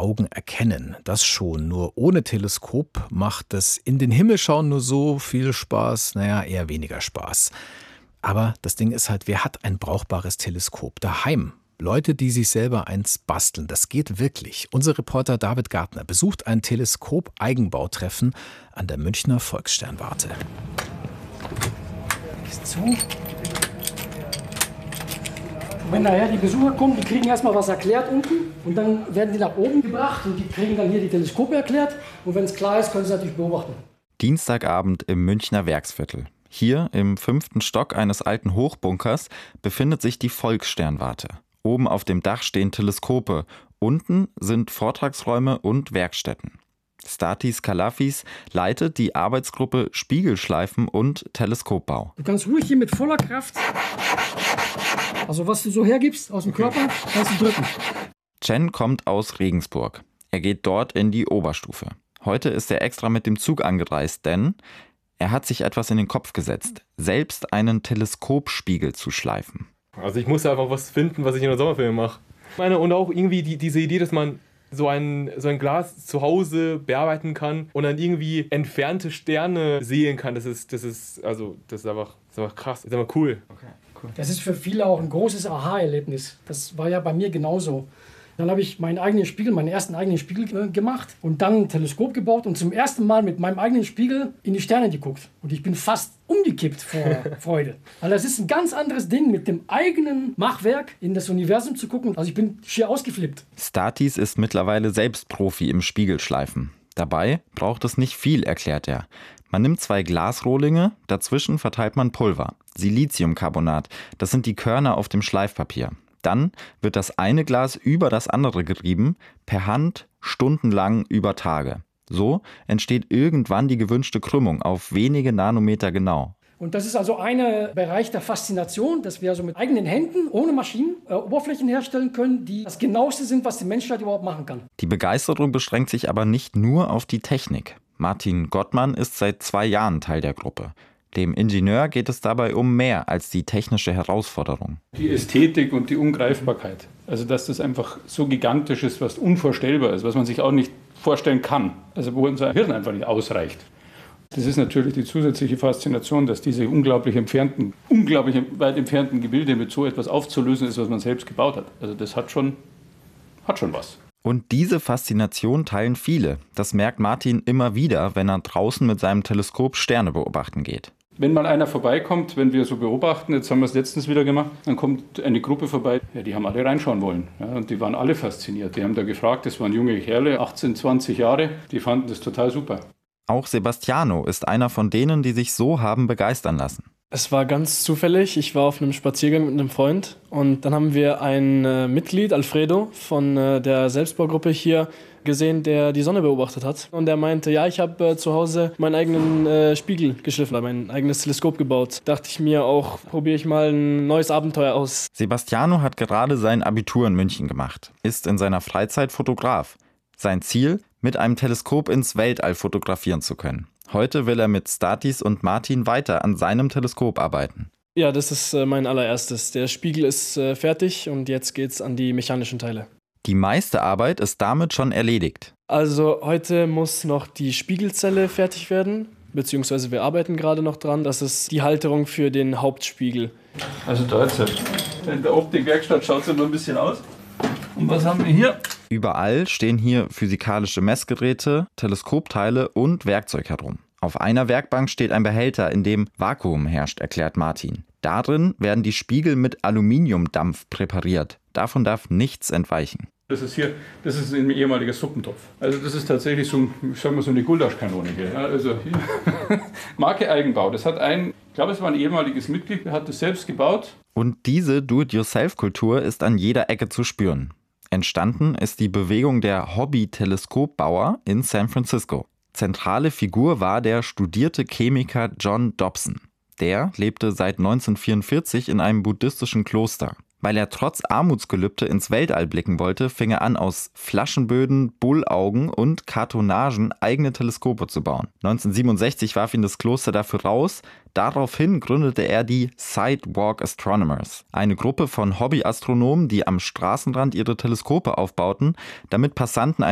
Augen erkennen. Das schon. Nur ohne Teleskop macht das in den Himmel schauen nur so viel Spaß. Naja, eher weniger Spaß. Aber das Ding ist halt, wer hat ein brauchbares Teleskop daheim? Leute, die sich selber eins basteln. Das geht wirklich. Unser Reporter David Gartner besucht ein Teleskop-Eigenbautreffen an der Münchner Volkssternwarte. Ist zu. Wenn nachher die Besucher kommen, die kriegen erstmal was erklärt unten und dann werden die nach oben gebracht und die kriegen dann hier die Teleskope erklärt. Und wenn es klar ist, können sie natürlich beobachten. Dienstagabend im Münchner Werksviertel. Hier im 5. Stock eines alten Hochbunkers befindet sich die Volkssternwarte. Oben auf dem Dach stehen Teleskope, unten sind Vortragsräume und Werkstätten. Stathis Kalafis leitet die Arbeitsgruppe Spiegelschleifen und Teleskopbau. Du kannst ruhig hier mit voller Kraft, also was du so hergibst aus dem Körper, kannst du drücken. Chen kommt aus Regensburg. Er geht dort in die Oberstufe. Heute ist er extra mit dem Zug angereist, denn er hat sich etwas in den Kopf gesetzt, selbst einen Teleskopspiegel zu schleifen. Also ich muss einfach was finden, was ich in der Sommerferien mache. Und auch irgendwie diese Idee, dass man so ein Glas zu Hause bearbeiten kann und dann irgendwie entfernte Sterne sehen kann, das ist einfach krass, das ist einfach cool. Okay, cool. Das ist für viele auch ein großes Aha-Erlebnis. Das war ja bei mir genauso. Dann habe ich meinen ersten eigenen Spiegel gemacht und dann ein Teleskop gebaut und zum ersten Mal mit meinem eigenen Spiegel in die Sterne geguckt. Und ich bin fast umgekippt vor Freude. Weil das ist ein ganz anderes Ding, mit dem eigenen Machwerk in das Universum zu gucken. Also ich bin schier ausgeflippt. Stathis ist mittlerweile selbst Profi im Spiegelschleifen. Dabei braucht es nicht viel, erklärt er. Man nimmt 2 Glasrohlinge, dazwischen verteilt man Pulver, Siliziumcarbonat. Das sind die Körner auf dem Schleifpapier. Dann wird das eine Glas über das andere gerieben, per Hand, stundenlang über Tage. So entsteht irgendwann die gewünschte Krümmung auf wenige Nanometer genau. Und das ist also ein Bereich der Faszination, dass wir also mit eigenen Händen, ohne Maschinen, Oberflächen herstellen können, die das Genaueste sind, was die Menschheit überhaupt machen kann. Die Begeisterung beschränkt sich aber nicht nur auf die Technik. Martin Gottmann ist seit 2 Jahren Teil der Gruppe. Dem Ingenieur geht es dabei um mehr als die technische Herausforderung. Die Ästhetik und die Ungreifbarkeit. Also dass das einfach so gigantisch ist, was unvorstellbar ist, was man sich auch nicht vorstellen kann. Also wo unser Hirn einfach nicht ausreicht. Das ist natürlich die zusätzliche Faszination, dass diese unglaublich weit entfernten Gebilde mit so etwas aufzulösen ist, was man selbst gebaut hat. Also das hat schon was. Und diese Faszination teilen viele. Das merkt Martin immer wieder, wenn er draußen mit seinem Teleskop Sterne beobachten geht. Wenn mal einer vorbeikommt, wenn wir so beobachten, jetzt haben wir es letztens wieder gemacht, dann kommt eine Gruppe vorbei, ja, die haben alle reinschauen wollen. Ja, und die waren alle fasziniert. Die haben da gefragt, das waren junge Kerle, 18, 20 Jahre, die fanden das total super. Auch Sebastiano ist einer von denen, die sich so haben begeistern lassen. Es war ganz zufällig. Ich war auf einem Spaziergang mit einem Freund und dann haben wir ein Mitglied, Alfredo, von der Selbstbaugruppe hier gesehen, der die Sonne beobachtet hat. Und der meinte, ja, ich habe zu Hause meinen eigenen Spiegel geschliffen, mein eigenes Teleskop gebaut. Dachte ich mir auch, probiere ich mal ein neues Abenteuer aus. Sebastiano hat gerade sein Abitur in München gemacht, ist in seiner Freizeit Fotograf. Sein Ziel, mit einem Teleskop ins Weltall fotografieren zu können. Heute will er mit Stathis und Martin weiter an seinem Teleskop arbeiten. Ja, das ist mein allererstes. Der Spiegel ist fertig und jetzt geht's an die mechanischen Teile. Die meiste Arbeit ist damit schon erledigt. Also heute muss noch die Spiegelzelle fertig werden, beziehungsweise wir arbeiten gerade noch dran. Das ist die Halterung für den Hauptspiegel. Also da jetzt in der Optikwerkstatt schaut es ja nur ein bisschen aus. Und was haben wir hier? Überall stehen hier physikalische Messgeräte, Teleskopteile und Werkzeug herum. Auf einer Werkbank steht ein Behälter, in dem Vakuum herrscht, erklärt Martin. Darin werden die Spiegel mit Aluminiumdampf präpariert. Davon darf nichts entweichen. Das ist ein ehemaliger Suppentopf. Also das ist tatsächlich so eine Gulaschkanone hier. Ja, also hier. Marke Eigenbau. Ich glaube, es war ein ehemaliges Mitglied, der hat das selbst gebaut. Und diese Do-it-yourself-Kultur ist an jeder Ecke zu spüren. Entstanden ist die Bewegung der Hobby-Teleskopbauer in San Francisco. Zentrale Figur war der studierte Chemiker John Dobson. Der lebte seit 1944 in einem buddhistischen Kloster. Weil er trotz Armutsgelübde ins Weltall blicken wollte, fing er an, aus Flaschenböden, Bullaugen und Kartonagen eigene Teleskope zu bauen. 1967 warf ihn das Kloster dafür raus. Daraufhin gründete er die Sidewalk Astronomers, eine Gruppe von Hobbyastronomen, die am Straßenrand ihre Teleskope aufbauten, damit Passanten